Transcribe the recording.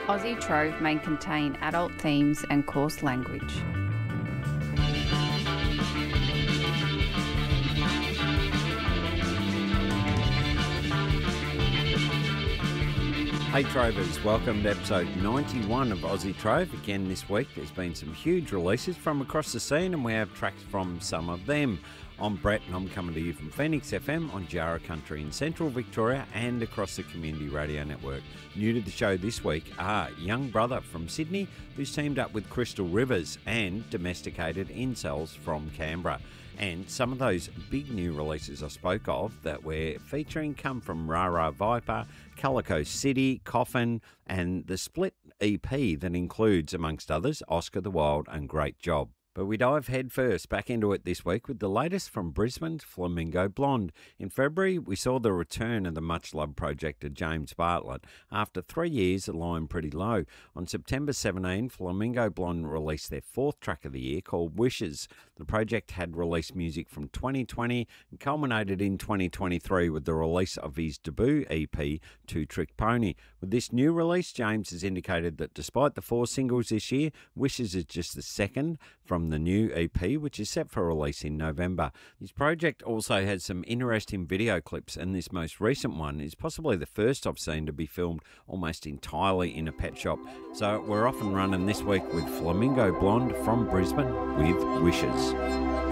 Aussie Trove may contain adult themes and coarse language. Hey Trovers, welcome to episode 91 of Aussie Trove. Again this week there's been some huge releases from across the scene and we have tracks from some of them. I'm Brett and I'm coming to you from Phoenix FM on Jarrah Country in Central Victoria and across the Community Radio Network. New to the show this week are Young Brother from Sydney, who's teamed up with Crystal Rivers, and Domesticated Incels from Canberra. And some of those big new releases I spoke of that we're featuring come from Rara Viper, Calico City, Coffin, and the Split EP that includes, amongst others, Oscar the Wild and Great Job. But we dive head first back into it this week with the latest from Brisbane's Flamingo Blonde. In February, we saw the return of the much-loved project of James Bartlett after 3 years lying pretty low. On September 17, Flamingo Blonde released their fourth track of the year called Wishes. The project had released music from 2020 and culminated in 2023 with the release of his debut EP, Two Trick Pony. With this new release, James has indicated that despite the 4 singles this year, Wishes is just the second from the new EP, which is set for release in November. His project also has some interesting video clips, and this most recent one is possibly the first I've seen to be filmed almost entirely in a pet shop. So we're off and running this week with Flamingo Blonde from Brisbane with Wishes.